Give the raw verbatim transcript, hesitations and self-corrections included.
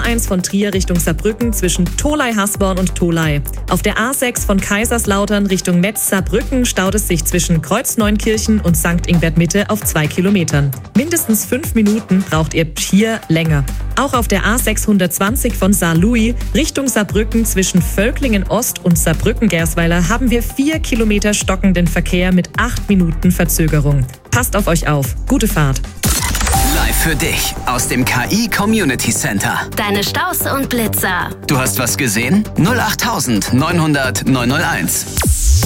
eins von Trier Richtung Saarbrücken zwischen Tholey-Hasborn und Tholey. Auf der A sechs von Kaiserslautern Richtung Metz-Saarbrücken staut es sich zwischen Kreuzneunkirchen und Sankt Ingbert Mitte auf zwei Kilometern. Mindestens fünf Minuten braucht ihr hier länger. Auch auf der A sechshundertzwanzig von Saarlouis Richtung Saarbrücken zwischen Völklingen Ost und Saarbrücken-Gersweiler haben wir vier Kilometer stockenden Verkehr mit acht Minuten Verzögerung. Passt auf euch auf. Gute Fahrt. Live für dich aus dem K I Community Center. Deine Staus und Blitzer. Du hast was gesehen? null acht neunhundert neunhunderт neunhunderteins.